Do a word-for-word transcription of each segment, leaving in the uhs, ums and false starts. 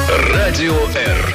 Радио Р.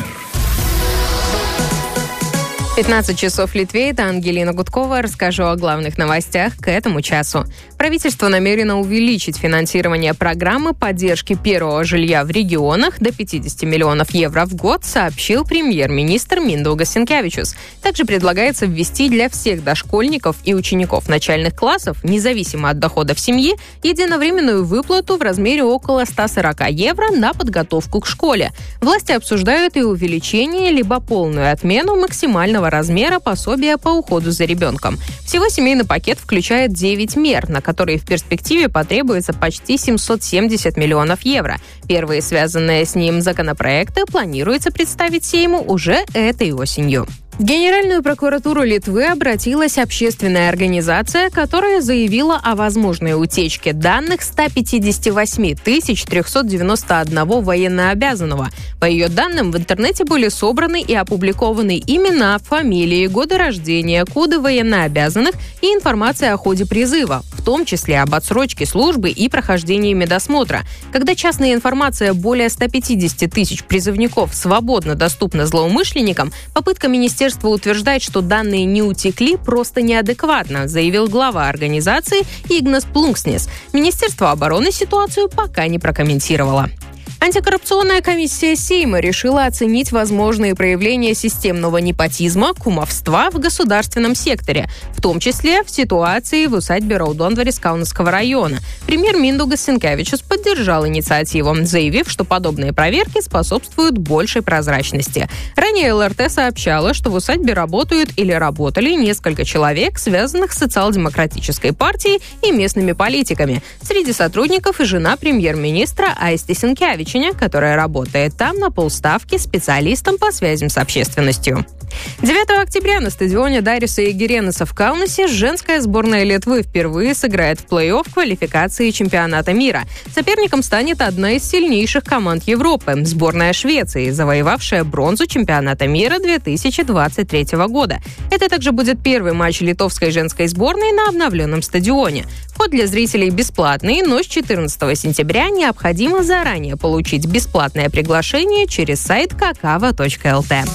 пятнадцать часов в Литве. Это Ангелина Гудкова. Расскажу о главных новостях к этому часу. Правительство намерено увеличить финансирование программы поддержки первого жилья в регионах до пятьдесят миллионов евро в год, сообщил премьер-министр Миндаугас Синкевичус. Также предлагается ввести для всех дошкольников и учеников начальных классов, независимо от доходов семьи, единовременную выплату в размере около ста сорока евро на подготовку к школе. Власти обсуждают и увеличение, либо полную отмену максимального размера пособия по уходу за ребенком. Всего семейный пакет включает девять мер, на которые в перспективе потребуется почти семьсот семьдесят миллионов евро. Первые связанные с ним законопроекты планируется представить Сейму уже этой осенью. В Генеральную прокуратуру Литвы обратилась общественная организация, которая заявила о возможной утечке данных ста пятидесяти восьми тысяч трехсот девяноста одного военнообязанного. По ее данным, в интернете были собраны и опубликованы имена, фамилии, годы рождения, коды военнообязанных и информация о ходе призыва, в том числе об отсрочке службы и прохождении медосмотра. Когда частная информация более ста пятидесяти тысяч призывников свободно доступна злоумышленникам, попытка министерства утверждает, что данные не утекли, просто неадекватно, заявил глава организации Игнас Плункснес. Министерство обороны ситуацию пока не прокомментировало. Антикоррупционная комиссия Сейма решила оценить возможные проявления системного непотизма, кумовства в государственном секторе, в том числе в ситуации в усадьбе Раудондварис Каунасского района. Премьер Миндаугас Синкевичус поддержал инициативу, заявив, что подобные проверки способствуют большей прозрачности. Ранее эл эр тэ сообщала, что в усадьбе работают или работали несколько человек, связанных с социал-демократической партией и местными политиками. Среди сотрудников и жена премьер-министра Айсти Синкевич, которая работает там на полставки специалистом по связям с общественностью. девятого октября на стадионе Дариса Егеренеса в Каунасе женская сборная Литвы впервые сыграет в плей-офф квалификации чемпионата мира. Соперником станет одна из сильнейших команд Европы – сборная Швеции, завоевавшая бронзу чемпионата мира две тысячи двадцать третьего года. Это также будет первый матч литовской женской сборной на обновленном стадионе. Вход для зрителей бесплатный, но с четырнадцатого сентября необходимо заранее получить бесплатное приглашение через сайт какава точка эл тэ.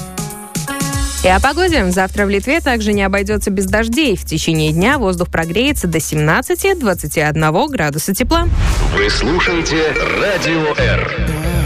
И о погоде. Завтра в Литве также не обойдется без дождей. В течение дня воздух прогреется до семнадцати - двадцати одного градуса тепла. Вы слушаете Радио Р.